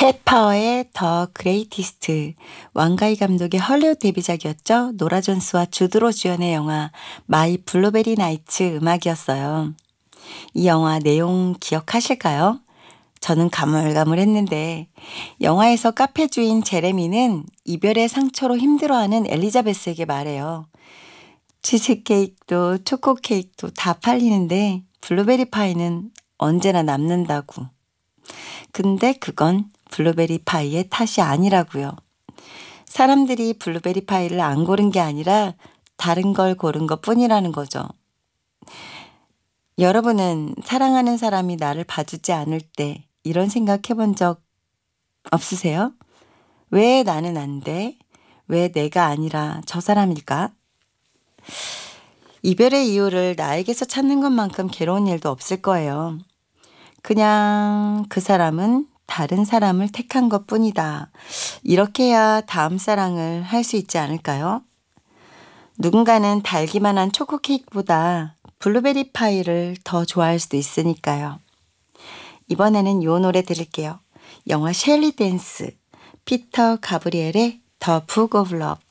캣 파워의 더 그레이티스트, 왕가희 감독의 헐리우드 데뷔작이었죠. 노라 존스와 주드로 주연의 영화 마이 블루베리 나이츠 음악이었어요. 이 영화 내용 기억하실까요? 저는 가물가물했는데 영화에서 카페 주인 제레미는 이별의 상처로 힘들어하는 엘리자베스에게 말해요. 치즈케이크도 초코 케이크도 다 팔리는데 블루베리 파이는 언제나 남는다고. 근데 그건 블루베리 파이의 탓이 아니라고요. 사람들이 블루베리 파이를 안 고른 게 아니라 다른 걸 고른 것 뿐이라는 거죠. 여러분은 사랑하는 사람이 나를 봐주지 않을 때 이런 생각 해본 적 없으세요? 왜 나는 안 돼? 왜 내가 아니라 저 사람일까? 이별의 이유를 나에게서 찾는 것만큼 괴로운 일도 없을 거예요. 그냥 그 사람은 다른 사람을 택한 것 뿐이다. 이렇게 해야 다음 사랑을 할 수 있지 않을까요? 누군가는 달기만 한 초코 케이크보다 블루베리 파이를 더 좋아할 수도 있으니까요. 이번에는 요 노래 들을게요. 영화 셸리 댄스, 피터 가브리엘의 더 북 오브 러브.